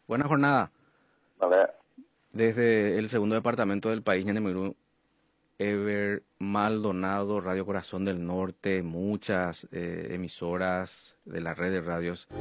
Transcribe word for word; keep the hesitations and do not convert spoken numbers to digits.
Buena jornada. Vale. Desde el segundo departamento del país, Ñanemirú, Ever Maldonado, Radio Corazón del Norte, muchas eh, emisoras de la red de radios